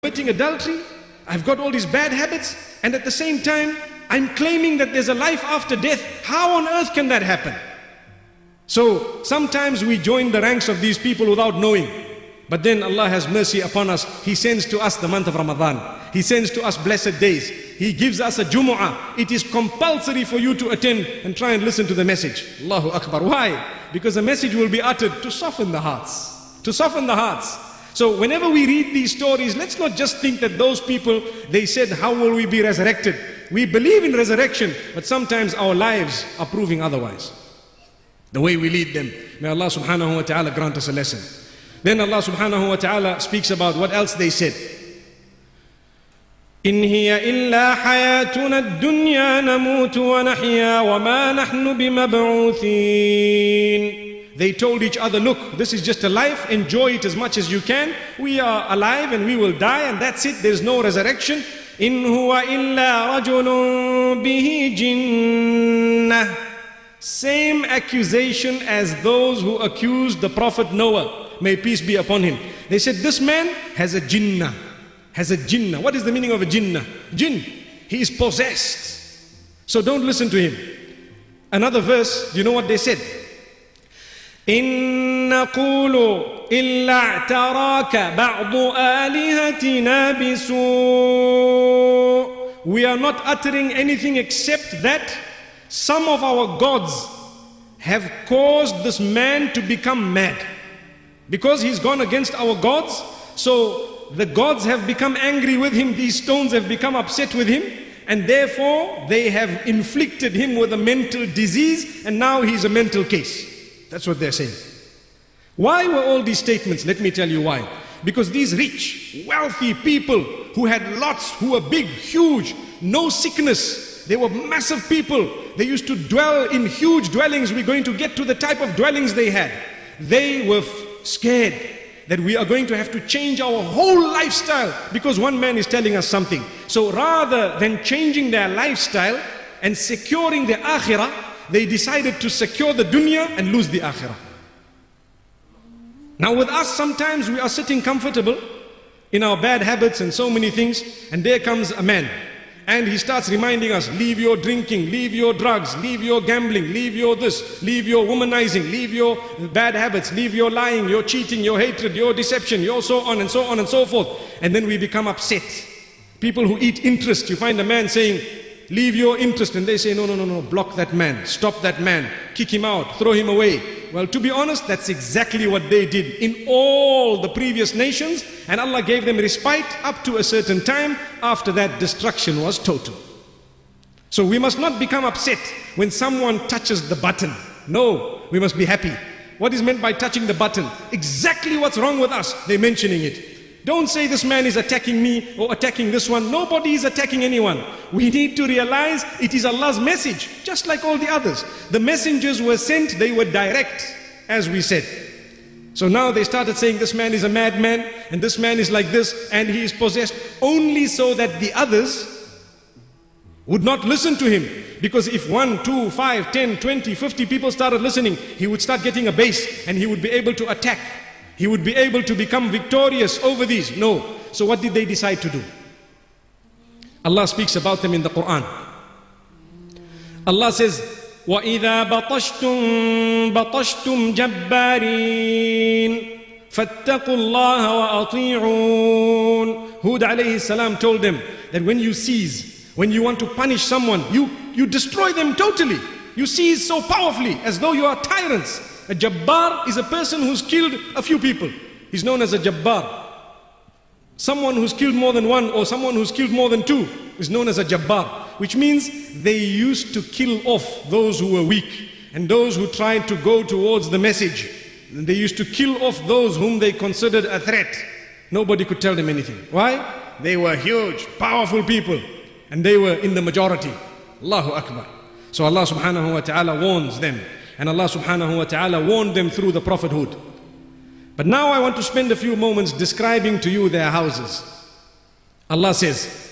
committing adultery, I've got all these bad habits, and at the same time, I'm claiming that there's a life after death. How on earth can that happen? So sometimes we join the ranks of these people without knowing. But then Allah has mercy upon us. He sends to us the month of Ramadan. He sends to us blessed days. He gives us a Jumu'ah. It is compulsory for you to attend and try and listen to the message. Allahu Akbar. Why? Because the message will be uttered to soften the hearts. To soften the hearts. So whenever we read these stories, let's not just think that those people, they said, how will we be resurrected? We believe in resurrection, but sometimes our lives are proving otherwise. The way we lead them. May Allah subhanahu wa ta'ala grant us a lesson. Then Allah subhanahu wa ta'ala speaks about what else they said. إن هي إلا حياتنا الدنيا نموت ونحيا وما نحن بمبعوثين. They told each other, look, this is just a life, enjoy it as much as you can. We are alive and we will die, and that's it, there's no resurrection. إن هو إلا رجل به جنة. Same accusation as those who accused the Prophet Noah, may peace be upon him. They said, this man has a jinnah. Has a jinnah. What is the meaning of a jinnah? Jinn. He is possessed. So don't listen to him. Another verse, do you know what they said? إن نقول إلا اعتراك بعض آلهتنا بسوء. We are not uttering anything except that some of our gods have caused this man to become mad. Because he's gone against our gods, so the gods have become angry with him, these stones have become upset with him, and therefore they have inflicted him with a mental disease, and now he's a mental case. That's what they're saying. Why were all these statements? Let me tell you why. Because these rich, wealthy people who had lots, who were big, huge, no sickness, they were massive people. They used to dwell in huge dwellings. We're going to get to the type of dwellings they had. They were scared that we are going to have to change our whole lifestyle because one man is telling us something. So rather than changing their lifestyle and securing the akhirah, they decided to secure the dunya and lose the akhirah. Now with us, sometimes we are sitting comfortable in our bad habits and so many things, and there comes a man and he starts reminding us, leave your drinking, leave your drugs, leave your gambling, leave your this, leave your womanizing, leave your bad habits, leave your lying, your cheating, your hatred, your deception, your so on and so on and so forth. And then we become upset. People who eat interest, you find a man saying, leave your interest, and they say, no, block that man, stop that man, kick him out, throw him away. Well, to be honest, that's exactly what they did in all the previous nations, and Allah gave them respite up to a certain time. After that, destruction was total. So we must not become upset when someone touches the button. No, we must be happy. What is meant by touching the button? Exactly what's wrong with us, they're mentioning it. Don't say this man is attacking me or attacking this one. Nobody is attacking anyone. We need to realize it is Allah's message, just like all the others. The messengers were sent, they were direct, as we said. So now they started saying this man is a madman and this man is like this and he is possessed, only so that the others would not listen to him. Because if 1, 2, 5, 10, 20, 50 people started listening, he would start getting a base and he would be able to attack. He would be able to become victorious over these. No. So what did they decide to do? Allah speaks about them in the Quran. Allah says, وَإِذَا بَطَشْتُمْ بَطَشْتُمْ جَبَّارِينَ فَاتَّقُوا اللَّهَ وَأَطِيعُونَ. Hud alayhi salam told them that when you seize, when you want to punish someone, you destroy them totally. You seize so powerfully as though you are tyrants. A Jabbar is a person who's killed a few people. He's known as a Jabbar. Someone who's killed more than one or someone who's killed more than two is known as a Jabbar. Which means they used to kill off those who were weak and those who tried to go towards the message. And they used to kill off those whom they considered a threat. Nobody could tell them anything. Why? They were huge, powerful people and they were in the majority. Allahu Akbar. So Allah subhanahu wa ta'ala warns them. And Allah subhanahu wa ta'ala warned them through the prophethood. But now I want to spend a few moments describing to you their houses. Allah says,